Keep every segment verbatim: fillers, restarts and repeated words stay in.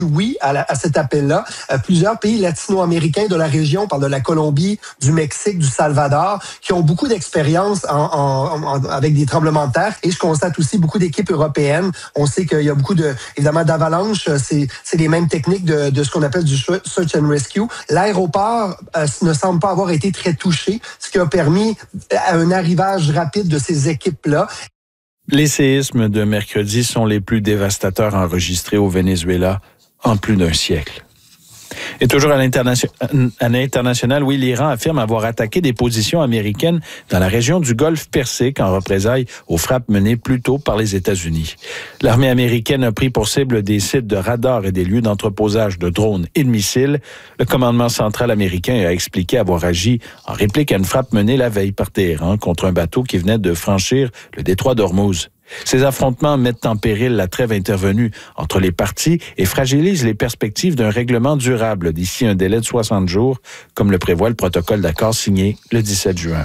oui à, la, à cet appel-là. Euh, plusieurs pays latino-américains de la région, on parle de la Colombie, du Mexique, du Salvador, qui ont beaucoup d'expérience en, en, en, avec des tremblements de terre. Et je constate aussi beaucoup d'équipes européennes. On sait qu'il y a beaucoup de, évidemment, d'avalanches. C'est, c'est les mêmes techniques de, de ce qu'on appelle du search and rescue. L'aéroport euh, ne semble pas avoir été très touché, ce qui a permis un arrivage rapide de ces équipes-là. Les séismes de mercredi sont les plus dévastateurs enregistrés au Venezuela en plus d'un siècle. Et toujours à l'international, à l'international, oui, l'Iran affirme avoir attaqué des positions américaines dans la région du Golfe Persique en représailles aux frappes menées plus tôt par les États-Unis. L'armée américaine a pris pour cible des sites de radars et des lieux d'entreposage de drones et de missiles. Le commandement central américain a expliqué avoir agi en réplique à une frappe menée la veille par Téhéran contre un bateau qui venait de franchir le détroit d'Ormuz. Ces affrontements mettent en péril la trêve intervenue entre les parties et fragilisent les perspectives d'un règlement durable d'ici un délai de soixante jours, comme le prévoit le protocole d'accord signé le dix-sept juin.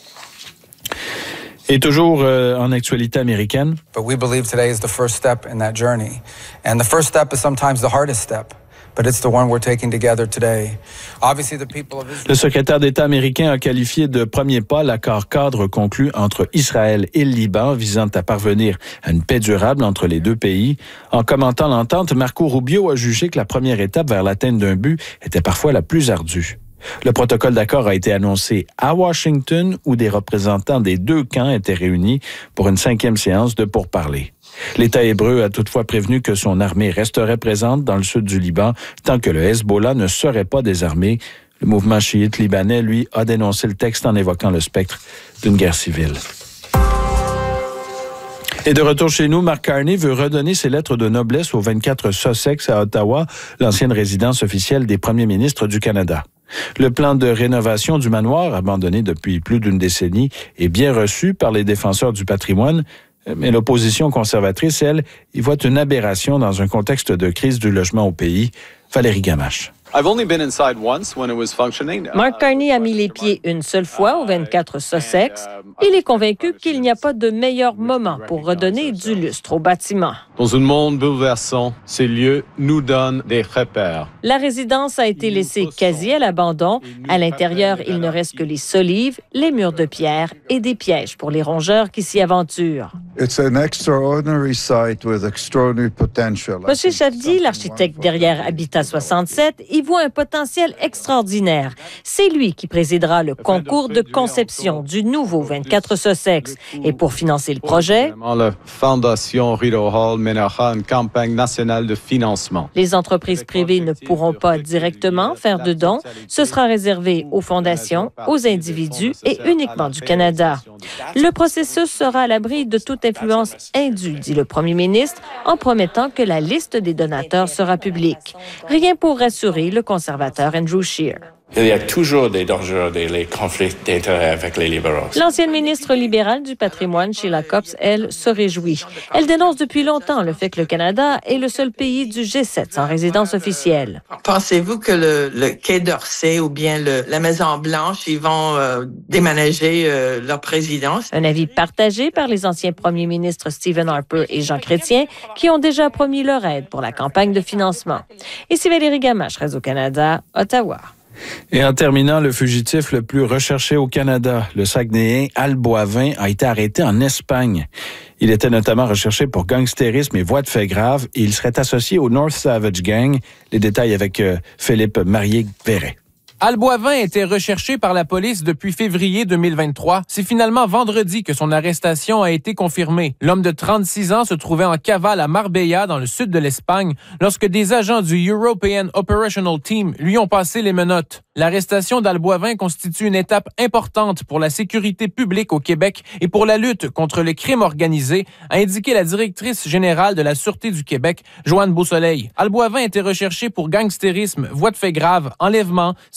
Et toujours euh, en actualité américaine. But we believe today is the first step in that journey. And the first step is sometimes the hardest step. But it's the one we're taking together today. Obviously, the people of Israel... Le secrétaire d'État américain a qualifié de premier pas l'accord cadre conclu entre Israël et le Liban visant à parvenir à une paix durable entre les deux pays. En commentant l'entente, Marco Rubio a jugé que la première étape vers l'atteinte d'un but était parfois la plus ardue. Le protocole d'accord a été annoncé à Washington où des représentants des deux camps étaient réunis pour une cinquième séance de pourparlers. L'État hébreu a toutefois prévenu que son armée resterait présente dans le sud du Liban tant que le Hezbollah ne serait pas désarmé. Le mouvement chiite libanais, lui, a dénoncé le texte en évoquant le spectre d'une guerre civile. Et de retour chez nous, Mark Carney veut redonner ses lettres de noblesse au vingt-quatre Sussex à Ottawa, l'ancienne résidence officielle des premiers ministres du Canada. Le plan de rénovation du manoir, abandonné depuis plus d'une décennie, est bien reçu par les défenseurs du patrimoine, mais l'opposition conservatrice, elle, y voit une aberration dans un contexte de crise du logement au pays. Valérie Gamache. Mark Carney a mis les pieds une seule fois au vingt-quatre Sussex. Il est convaincu qu'il n'y a pas de meilleur moment pour redonner du lustre au bâtiment. Dans un monde bouleversant, ces lieux nous donnent des repères. La résidence a été laissée quasi à l'abandon. À l'intérieur, il ne reste que les solives, les murs de pierre et des pièges pour les rongeurs qui s'y aventurent. It's an extraordinary site with extraordinary potential. Monsieur Chavdi, l'architecte derrière Habitat soixante-sept, y voit un potentiel extraordinaire. C'est lui qui présidera le concours de conception du nouveau vingt-quatre Sussex. Et pour financer le projet, la Fondation Rideau Hall mènera une campagne nationale de financement. Les entreprises privées ne pourront pas directement faire de dons. Ce sera réservé aux fondations, aux individus et uniquement du Canada. Le processus sera à l'abri de toute influence indue, dit le premier ministre, en promettant que la liste des donateurs sera publique. Rien pour rassurer le conservateur Andrew Scheer. Il y a toujours des dangers, des les conflits d'intérêts avec les libéraux. L'ancienne ministre libérale du patrimoine, Sheila Copps, elle, se réjouit. Elle dénonce depuis longtemps le fait que le Canada est le seul pays du G sept sans résidence officielle. Pensez-vous que le, le Quai d'Orsay ou bien le, la Maison-Blanche, ils vont euh, déménager euh, leur présidence? Un avis partagé par les anciens premiers ministres Stephen Harper et Jean Chrétien, qui ont déjà promis leur aide pour la campagne de financement. Ici Valérie Gamache, Radio-Canada, Ottawa. Et en terminant, le fugitif le plus recherché au Canada, le Saguenayen Al Boivin, a été arrêté en Espagne. Il était notamment recherché pour gangstérisme et voies de fait grave et il serait associé au North Savage Gang. Les détails avec euh, Philippe Marié-Verret. Al Boivin était recherché par la police depuis février deux mille vingt-trois. C'est finalement vendredi que son arrestation a été confirmée. L'homme de trente-six ans se trouvait en cavale à Marbella, dans le sud de l'Espagne, lorsque des agents du European Operational Team lui ont passé les menottes. L'arrestation d'Al Boivin constitue une étape importante pour la sécurité publique au Québec et pour la lutte contre le crime organisé, a indiqué la directrice générale de la Sûreté du Québec, Joanne Beausoleil. Al Boivin était recherché pour gangstérisme, voies de fait grave, enlèvement,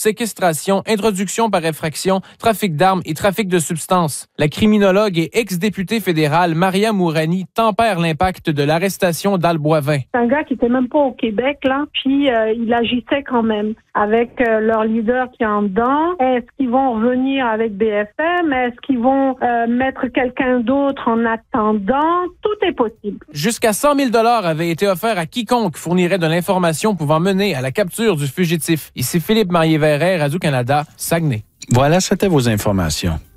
séquestration, introduction par effraction, trafic d'armes et trafic de substances. La criminologue et ex-députée fédérale Maria Mourani tempère l'impact de l'arrestation d'Al Boivin. C'est un gars qui était même pas au Québec, là, puis euh, il agissait quand même avec euh, leur leader qui est en dedans. Est-ce qu'ils vont revenir avec B F M? Est-ce qu'ils vont euh, mettre quelqu'un d'autre en attendant? Tout est possible. Jusqu'à cent mille dollars avaient été offerts à quiconque fournirait de l'information pouvant mener à la capture du fugitif. Ici Philippe Marié-Verret, Radio-Canada, Saguenay. Voilà, c'était vos informations.